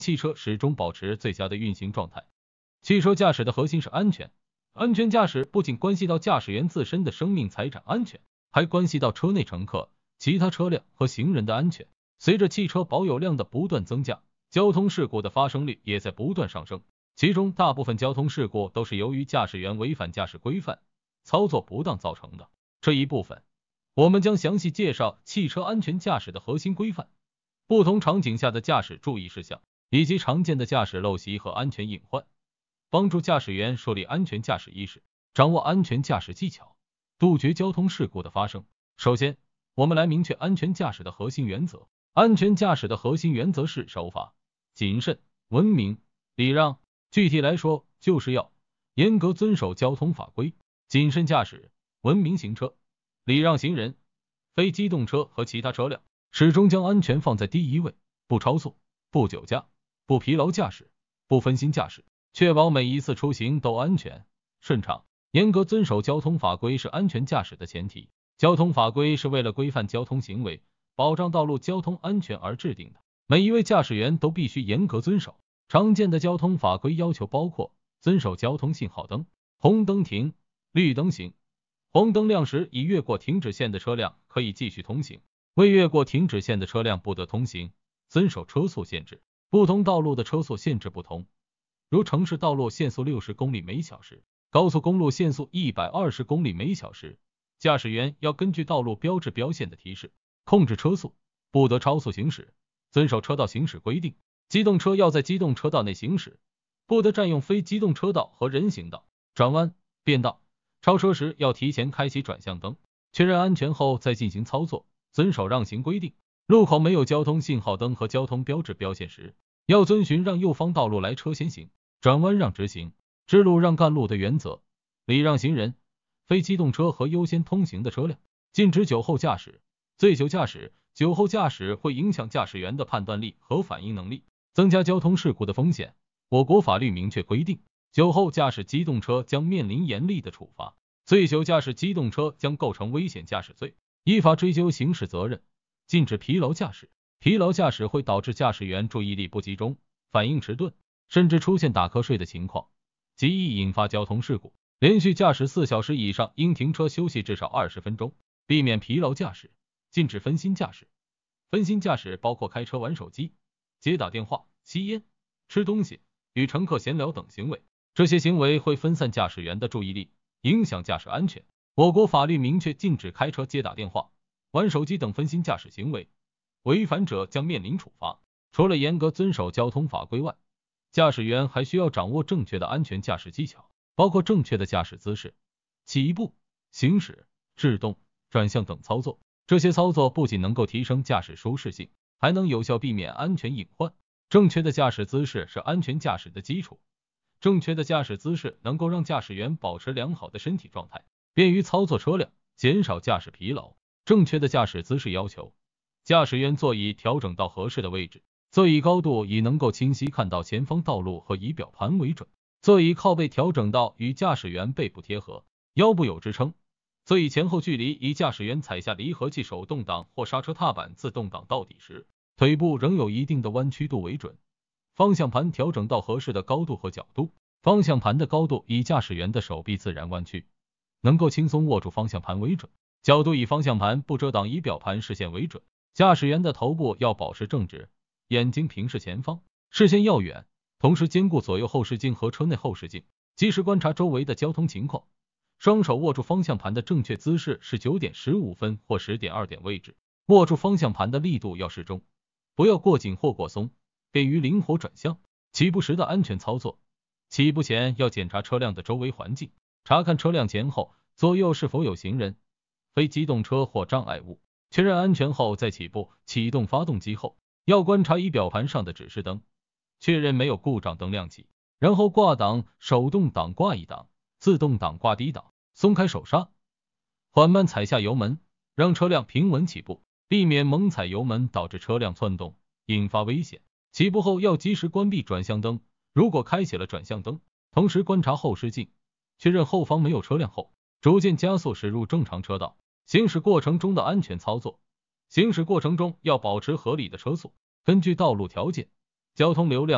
汽车始终保持最佳的运行状态。汽车驾驶的核心是安全，安全驾驶不仅关系到驾驶员自身的生命财产安全，还关系到车内乘客、其他车辆和行人的安全。随着汽车保有量的不断增加，交通事故的发生率也在不断上升，其中大部分交通事故都是由于驾驶员违反驾驶规范、操作不当造成的。这一部分，我们将详细介绍汽车安全驾驶的核心规范、不同场景下的驾驶注意事项，以及常见的驾驶陋习和安全隐患，帮助驾驶员树立安全驾驶意识，掌握安全驾驶技巧，杜绝交通事故的发生。首先，我们来明确安全驾驶的核心原则。安全驾驶的核心原则是守法、谨慎、文明、礼让。具体来说，就是要严格遵守交通法规，谨慎驾驶，文明行车，礼让行人、非机动车和其他车辆，始终将安全放在第一位，不超速、不酒驾、不疲劳驾驶、不分心驾驶，确保每一次出行都安全顺畅。严格遵守交通法规是安全驾驶的前提。交通法规是为了规范交通行为，保障道路交通安全而制定的，每一位驾驶员都必须严格遵守。常见的交通法规要求包括遵守交通信号灯，红灯停，绿灯行，黄灯亮时已越过停止线的车辆可以继续通行，未越过停止线的车辆不得通行。遵守车速限制，不同道路的车速限制不同，如城市道路限速60公里每小时，高速公路限速120公里每小时。驾驶员要根据道路标志标线的提示控制车速，不得超速行驶，遵守车道行驶规定。机动车要在机动车道内行驶，不得占用非机动车道和人行道。转弯、变道、超车时要提前开启转向灯，确认安全后再进行操作，遵守让行规定。路口没有交通信号灯和交通标志标线时，要遵循让右方道路来车先行，转弯让直行，支路让干路的原则，礼让行人、非机动车和优先通行的车辆，禁止酒后驾驶、醉酒驾驶。酒后驾驶会影响驾驶员的判断力和反应能力，增加交通事故的风险。我国法律明确规定，酒后驾驶机动车将面临严厉的处罚，醉酒驾驶机动车将构成危险驾驶罪，依法追究刑事责任。禁止疲劳驾驶，疲劳驾驶会导致驾驶员注意力不集中、反应迟钝，甚至出现打瞌睡的情况，极易引发交通事故。连续驾驶4小时以上应停车休息至少20分钟，避免疲劳驾驶。禁止分心驾驶，分心驾驶包括开车玩手机、接打电话、吸烟、吃东西、与乘客闲聊等行为，这些行为会分散驾驶员的注意力，影响驾驶安全。我国法律明确禁止开车、接打电话、玩手机等分心驾驶行为，违反者将面临处罚。除了严格遵守交通法规外，驾驶员还需要掌握正确的安全驾驶技巧，包括正确的驾驶姿势、起步、行驶、制动、转向等操作。这些操作不仅能够提升驾驶舒适性，还能有效避免安全隐患。正确的驾驶姿势是安全驾驶的基础，正确的驾驶姿势能够让驾驶员保持良好的身体状态，便于操作车辆，减少驾驶疲劳。正确的驾驶姿势要求驾驶员座椅调整到合适的位置，座椅高度以能够清晰看到前方道路和仪表盘为准，座椅靠背调整到与驾驶员背部贴合，腰部有支撑，座椅前后距离以驾驶员踩下离合器手动挡或刹车踏板自动挡到底时，腿部仍有一定的弯曲度为准。方向盘调整到合适的高度和角度，方向盘的高度以驾驶员的手臂自然弯曲，能够轻松握住方向盘为准，角度以方向盘不遮挡仪表盘视线为准。驾驶员的头部要保持正直，眼睛平视前方，视线要远，同时兼顾左右后视镜和车内后视镜，及时观察周围的交通情况。双手握住方向盘的正确姿势是9点15分或10点2点位置，握住方向盘的力度要适中，不要过紧或过松，便于灵活转向。起步时的安全操作，起步前要检查车辆的周围环境，查看车辆前后左右是否有行人、非机动车或障碍物，确认安全后再起步。启动发动机后，要观察仪表盘上的指示灯，确认没有故障灯亮起，然后挂档，手动挡挂一档，自动挡挂低档，松开手刹，缓慢踩下油门，让车辆平稳起步，避免猛踩油门导致车辆窜动，引发危险。起步后要及时关闭转向灯，如果开启了转向灯，同时观察后视镜，确认后方没有车辆后，逐渐加速驶入正常车道。行驶过程中的安全操作，行驶过程中要保持合理的车速，根据道路条件、交通流量